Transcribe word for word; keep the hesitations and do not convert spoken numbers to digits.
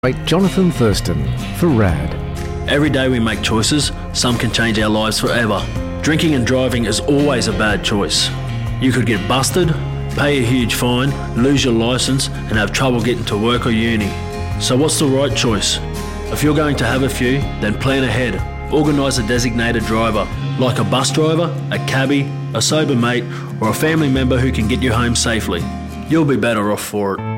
Right, Jonathan Thurston for R A D. Every day we make choices, some can change our lives forever. Drinking and driving is always a bad choice. You could get busted, pay a huge fine, lose your licence and have trouble getting to work or uni. So what's the right choice? If you're going to have a few, then plan ahead. Organise a designated driver, like a bus driver, a cabbie, a sober mate or a family member who can get you home safely. You'll be better off for it.